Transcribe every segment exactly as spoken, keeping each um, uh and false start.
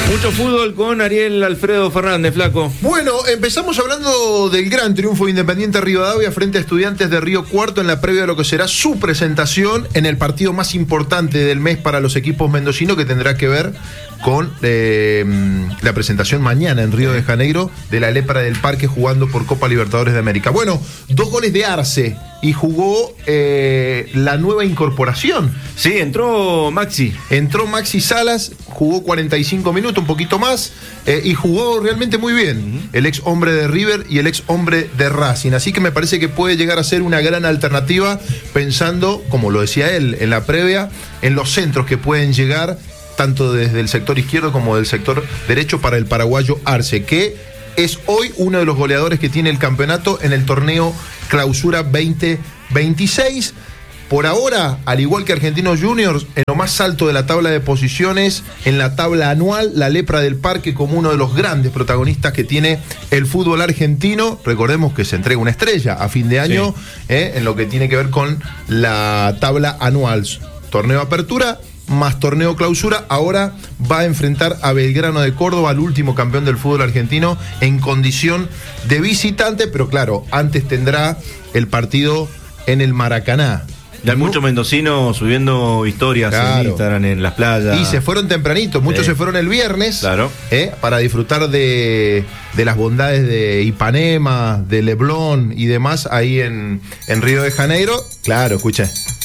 Mucho fútbol con Ariel Alfredo Fernández, flaco. Bueno, empezamos hablando del gran triunfo de Independiente Rivadavia frente a Estudiantes de Río Cuarto en la previa de lo que será su presentación en el partido más importante del mes para los equipos mendocinos, que tendrá que ver con eh, la presentación mañana en Río de Janeiro de la Lepra del Parque jugando por Copa Libertadores de América. Bueno, dos goles de Arce y jugó eh, la nueva incorporación. Sí, entró Maxi. Entró Maxi Salas, jugó cuarenta y cinco minutos, un poquito más, eh, y jugó realmente muy bien. Uh-huh. El ex hombre de River y el ex hombre de Racing. Así que me parece que puede llegar a ser una gran alternativa, pensando, como lo decía él en la previa, en los centros que pueden llegar tanto desde el sector izquierdo como del sector derecho para el paraguayo Arce, que es hoy uno de los goleadores que tiene el campeonato en el torneo Clausura veinte veintiséis. Por ahora, al igual que Argentinos Juniors, en lo más alto de la tabla de posiciones, en la tabla anual, la Lepra del Parque como uno de los grandes protagonistas que tiene el fútbol argentino. Recordemos que se entrega una estrella a fin de año, sí. eh, en lo que tiene que ver con la tabla anual. Torneo Apertura más torneo Clausura, ahora va a enfrentar a Belgrano de Córdoba, al último campeón del fútbol argentino, en condición de visitante, pero claro, antes tendrá el partido en el Maracaná. Ya hay muchos mendocinos subiendo historias, claro, en Instagram, en las playas. Y se fueron tempranito, muchos sí. se fueron el viernes, claro, eh, para disfrutar de, de las bondades de Ipanema, de Leblon y demás ahí en, en Río de Janeiro. Claro, escuché.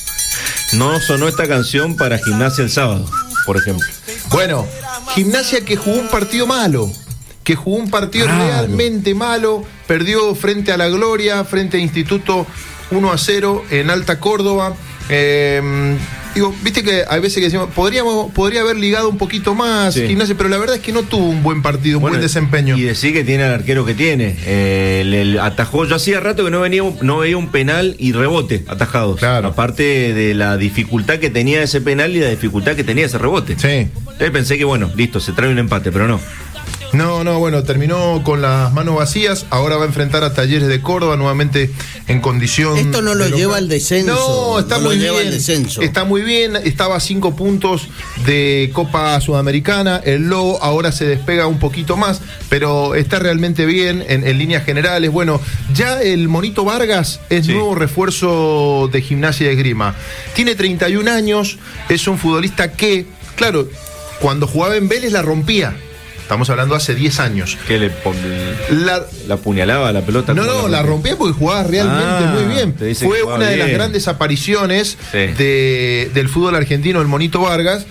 No sonó esta canción para Gimnasia el sábado, por ejemplo. Bueno, Gimnasia que jugó un partido malo, que jugó un partido claro. realmente malo, perdió frente a La Gloria, frente a Instituto uno a cero en Alta Córdoba. Eh, digo, viste que hay veces que decimos, podríamos, podría haber ligado un poquito más, sí. Gimnasia, pero la verdad es que no tuvo un buen partido, un bueno, buen desempeño. Y decir que tiene al arquero que tiene. Eh, el, el atajó, yo hacía rato que no, venía, no veía un penal y rebote atajados. Claro. Aparte de la dificultad que tenía ese penal y la dificultad que tenía ese rebote. Sí. Entonces pensé que bueno, listo, se trae un empate, pero no. No, no, bueno, terminó con las manos vacías. Ahora va a enfrentar a Talleres de Córdoba nuevamente en condición. Esto no lo lleva al descenso. No, está no muy lo lleva bien. Al descenso. Está muy bien. Estaba a cinco puntos de Copa Sudamericana. El Lobo ahora se despega un poquito más, pero está realmente bien en, en líneas generales. Bueno, ya el Monito Vargas es sí. nuevo refuerzo de Gimnasia de Esgrima. Tiene treinta y un años. Es un futbolista que, claro, cuando jugaba en Vélez la rompía. Estamos hablando hace diez años. ¿Qué le pon... la, la puñalaba la pelota? No, no, la, la rompía porque jugaba realmente ah, muy bien. Fue una bien. de las grandes apariciones sí. de, del fútbol argentino, el Monito Vargas.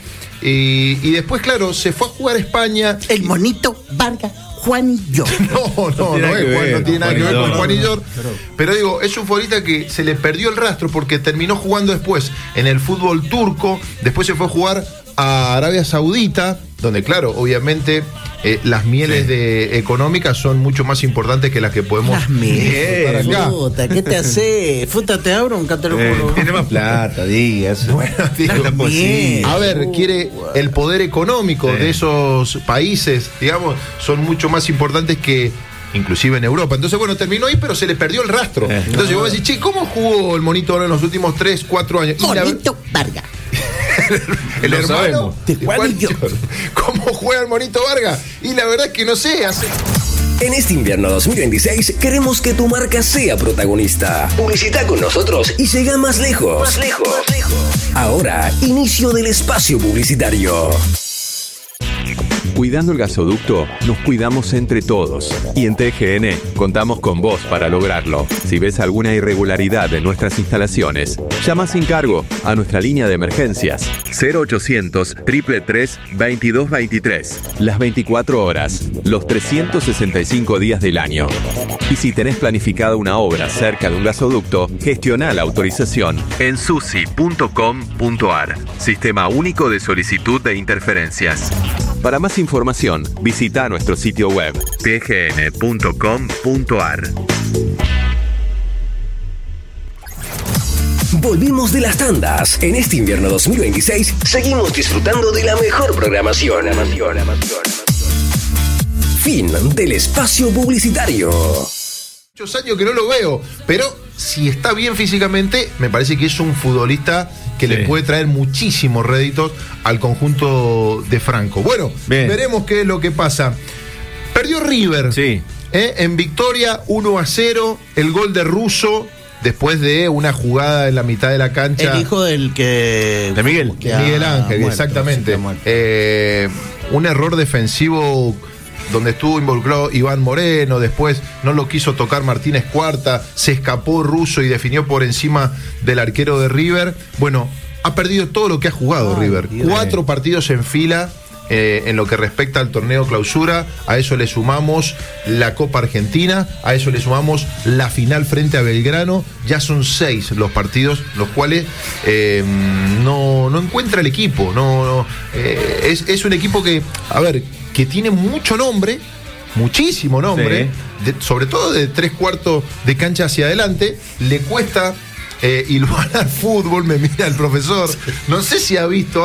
Y, y después, claro, se fue a jugar a España. El Monito Vargas. Juanillo. No, no, no, no, es Juan, no tiene nada que ver con Juanillo. Pero digo, es un futbolista que se le perdió el rastro porque terminó jugando después en el fútbol turco. Después se fue a jugar a Arabia Saudita, donde claro, obviamente eh, las mieles sí. de económicas son mucho más importantes que las que podemos las mieles, acá. Puta, ¿qué te hace? Futa, te abro un catalogo. Eh, tiene más plata, digas. Bueno, digo, a ver, quiere el poder económico sí. de esos países, digamos, son mucho más importantes que inclusive en Europa. Entonces, bueno, terminó ahí, pero se le perdió el rastro. Eh, Entonces, no. vos decís, che, ¿cómo jugó el Monito ahora en los últimos tres, cuatro años? Monito la... Vargas. el Lo hermano de Juanillo. ¿Cómo juega el Monito Vargas? Y la verdad es que no sé. Hace... En este invierno dos mil veintiséis queremos que tu marca sea protagonista. Publicita con nosotros y llega más lejos. Más lejos. Más lejos. Ahora, inicio del espacio publicitario. Cuidando el gasoducto, nos cuidamos entre todos. Y en T G N contamos con vos para lograrlo. Si ves alguna irregularidad en nuestras instalaciones, llama sin cargo a nuestra línea de emergencias cero ochocientos, tres tres tres, veintidós veintitrés. Las veinticuatro horas, los trescientos sesenta y cinco días del año. Y si tenés planificada una obra cerca de un gasoducto, gestiona la autorización en susi punto com punto ar. Sistema único de solicitud de interferencias. Para más información, visita nuestro sitio web t g n punto com punto ar. Volvimos de las tandas. En este invierno dos mil veintiséis seguimos disfrutando de la mejor programación. Fin del espacio publicitario. Muchos años que no lo veo, pero si está bien físicamente, me parece que es un futbolista que que Sí. le puede traer muchísimos réditos al conjunto de Franco. Bueno, Bien. veremos qué es lo que pasa. Perdió River. Sí. ¿eh? En victoria uno a cero, el gol de Russo después de una jugada en la mitad de la cancha. El hijo del que. De Miguel. que De ha Miguel Ángel, muerto, exactamente. sí, que ha muerto. Eh, un error defensivo donde estuvo involucrado Iván Moreno, después no lo quiso tocar Martínez Cuarta, se escapó Russo y definió por encima del arquero de River. Bueno, ha perdido todo lo que ha jugado Ay, River. Dios. Cuatro partidos en fila. Eh, en lo que respecta al torneo clausura, a eso le sumamos la Copa Argentina, a eso le sumamos la final frente a Belgrano, ya son seis los partidos, los cuales eh, no, no encuentra el equipo, no, no, eh, es, es un equipo que, a ver, que tiene mucho nombre, muchísimo nombre, Sí. de- sobre todo de tres cuartos de cancha hacia adelante, le cuesta eh, hilvanar fútbol, me mira el profesor, no sé si ha visto